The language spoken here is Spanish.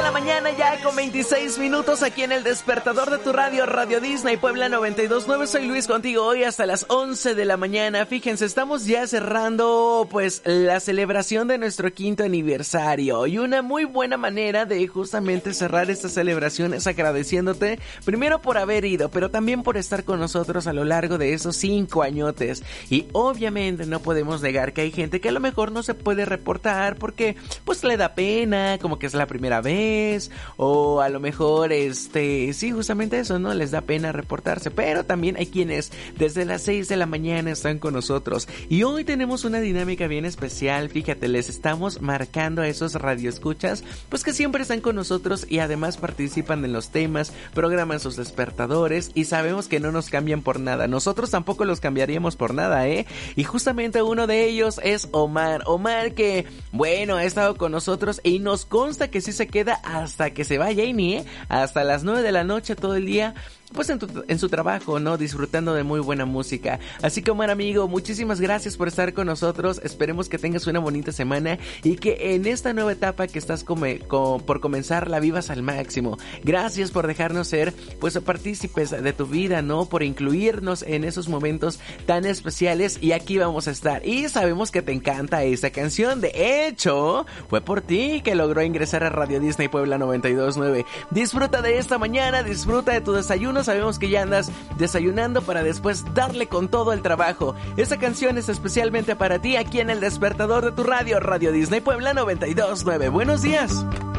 la mañana ya con 26 minutos aquí en el despertador de tu radio, Radio Disney Puebla 92.9. Soy Luis contigo hoy hasta las 11 de la mañana. Fíjense, estamos ya cerrando pues la celebración de nuestro 5º aniversario y una muy buena manera de justamente cerrar esta celebración es agradeciéndote primero por haber ido, pero también por estar con nosotros a lo largo de esos 5 añotes. Y obviamente no podemos negar que hay gente que a lo mejor no se puede reportar porque pues le da pena, como que es la primera vez, o a lo mejor sí, justamente eso, ¿no? Les da pena reportarse, pero también hay quienes desde las 6 de la mañana están con nosotros. Y hoy tenemos una dinámica bien especial, fíjate, les estamos marcando a esos radioescuchas, pues que siempre están con nosotros y además participan en los temas, programan sus despertadores y sabemos que no nos cambian por nada. Nosotros tampoco los cambiaríamos por nada, ¿eh? Y justamente uno de ellos es Omar, que, bueno, ha estado con nosotros y nos consta que sí se queda hasta que se va Jamie, ¿eh? Hasta las 9 de la noche todo el día, pues en su trabajo, ¿no? Disfrutando de muy buena música. Así que, Omar, amigo, muchísimas gracias por estar con nosotros. Esperemos que tengas una bonita semana y que en esta nueva etapa que estás por comenzar la vivas al máximo. Gracias por dejarnos ser, pues, partícipes de tu vida, ¿no? Por incluirnos en esos momentos tan especiales y aquí vamos a estar. Y sabemos que te encanta esta canción. De hecho, fue por ti que logró ingresar a Radio Disney Puebla 92.9. Disfruta de esta mañana, disfruta de tu desayuno. Sabemos que ya andas desayunando para después darle con todo el trabajo. Esta canción es especialmente para ti aquí en el despertador de tu radio, Radio Disney Puebla 92.9. Buenos días.